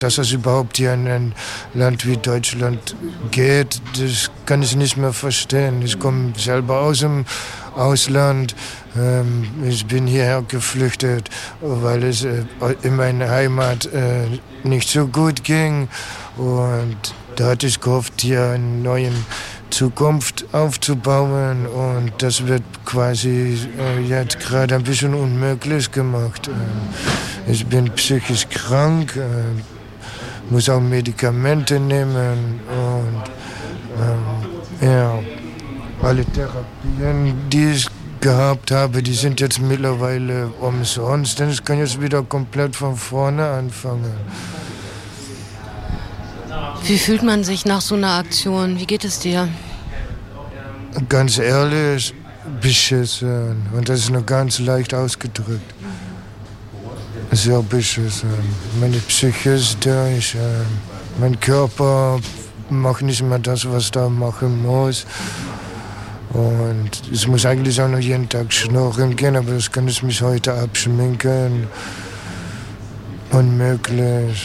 Dass es überhaupt hier in ein Land wie Deutschland geht, das kann ich nicht mehr verstehen. Ich komme selber aus dem Ausland. Ich bin hierher geflüchtet, weil es in meiner Heimat nicht so gut ging. Und da hatte ich gehofft, hier eine neue Zukunft aufzubauen. Und das wird quasi jetzt gerade ein bisschen unmöglich gemacht. Ich bin psychisch krank. Muss auch Medikamente nehmen und alle Therapien, die ich gehabt habe, die sind jetzt mittlerweile umsonst, denn ich kann jetzt wieder komplett von vorne anfangen. Wie fühlt man sich nach so einer Aktion? Wie geht es dir? Ganz ehrlich, beschissen. Und das ist nur ganz leicht ausgedrückt. Sehr beschissen. Meine Psyche ist durch. Mein Körper macht nicht mehr das, was er machen muss. Und ich muss eigentlich auch noch jeden Tag schnorren gehen, aber das kann ich mich heute abschminken. Unmöglich.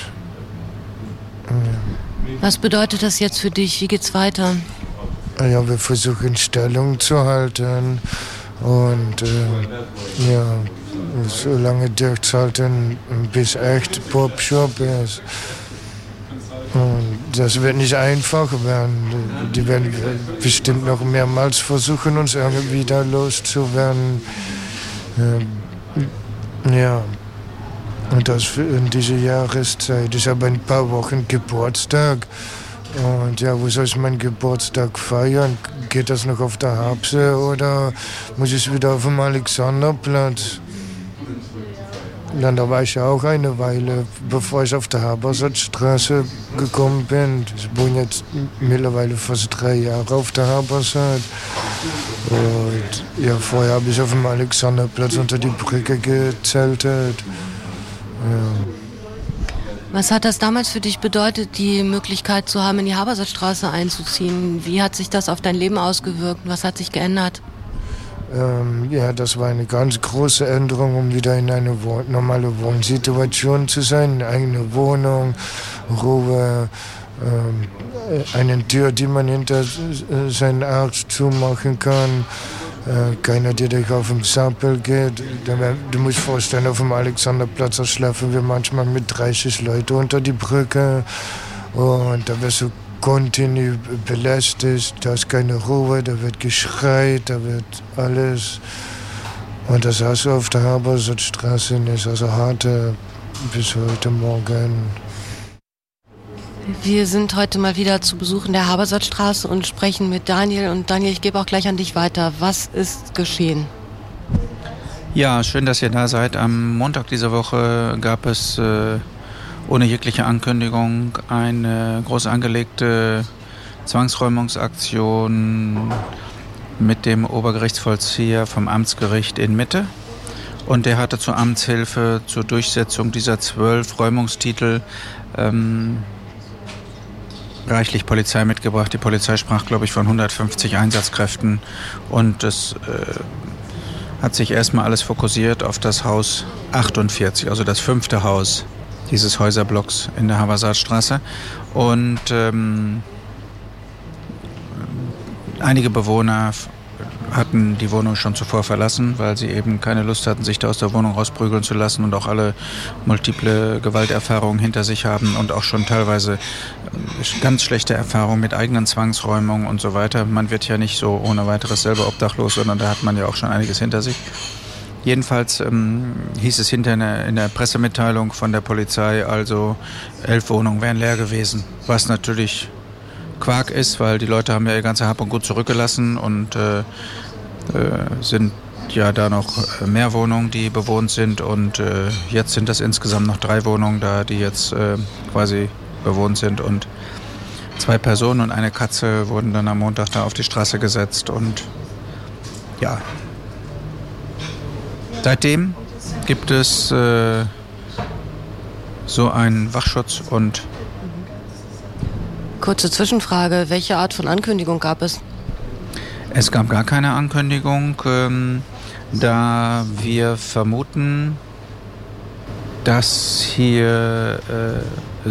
Was bedeutet das jetzt für dich? Wie geht's weiter? Ja, wir versuchen Stellung zu halten und so lange durchzuhalten, bis echt Popshop ist. Und das wird nicht einfach werden. Die werden bestimmt noch mehrmals versuchen, uns irgendwie da loszuwerden. Und das in dieser Jahreszeit. Ich habe ein paar Wochen Geburtstag. Und ja, wo soll ich meinen Geburtstag feiern? Geht das noch auf der Habse oder muss ich wieder auf dem Alexanderplatz? Da war ich ja auch eine Weile, bevor ich auf der Habersattstraße gekommen bin. Ich wohne jetzt mittlerweile fast 3 Jahre auf der Habersatt. Und ja, vorher habe ich auf dem Alexanderplatz unter die Brücke gezeltet. Ja. Was hat das damals für dich bedeutet, die Möglichkeit zu haben, in die Habersattstraße einzuziehen? Wie hat sich das auf dein Leben ausgewirkt? Was hat sich geändert? Ja, das war eine ganz große Änderung, um wieder in eine normale Wohnsituation zu sein. Eine eigene Wohnung, Ruhe, eine Tür, die man hinter seinen Arzt zumachen kann. Keiner, der dich auf den Sappel geht. Du musst vorstellen, auf dem Alexanderplatz schlafen wir manchmal mit 30 Leuten unter die Brücke. Und da wirst du kontinuierlich belästigt, da ist keine Ruhe, da wird geschreit, da wird alles. Und das hast du auf der Habersattstraße nicht, also harte bis heute Morgen. Wir sind heute mal wieder zu Besuch in der Habersattstraße und sprechen mit Daniel. Und Daniel, ich gebe auch gleich an dich weiter. Was ist geschehen? Ja, schön, dass ihr da seid. Am Montag dieser Woche gab es ohne jegliche Ankündigung eine groß angelegte Zwangsräumungsaktion mit dem Obergerichtsvollzieher vom Amtsgericht in Mitte. Und der hatte zur Amtshilfe zur Durchsetzung dieser 12 Räumungstitel reichlich Polizei mitgebracht. Die Polizei sprach, glaube ich, von 150 Einsatzkräften. Und es hat sich erstmal alles fokussiert auf das Haus 48, also das 5. Haus dieses Häuserblocks in der Habersattstraße. Und einige Bewohner hatten die Wohnung schon zuvor verlassen, weil sie eben keine Lust hatten, sich da aus der Wohnung rausprügeln zu lassen und auch alle multiple Gewalterfahrungen hinter sich haben und auch schon teilweise ganz schlechte Erfahrungen mit eigenen Zwangsräumungen und so weiter. Man wird ja nicht so ohne weiteres selber obdachlos, sondern da hat man ja auch schon einiges hinter sich. Jedenfalls hieß es hinterher in der Pressemitteilung von der Polizei, also 11 Wohnungen wären leer gewesen, was natürlich Quark ist, weil die Leute haben ja ihr ganze Hab und Gut zurückgelassen und sind ja da noch mehr Wohnungen, die bewohnt sind und jetzt sind das insgesamt noch 3 Wohnungen da, die jetzt quasi bewohnt sind und 2 Personen und eine Katze wurden dann am Montag da auf die Straße gesetzt und ja, seitdem gibt es so einen Wachschutz und Kurze Zwischenfrage, welche Art von Ankündigung gab es? Es gab gar keine Ankündigung, da wir vermuten, dass hier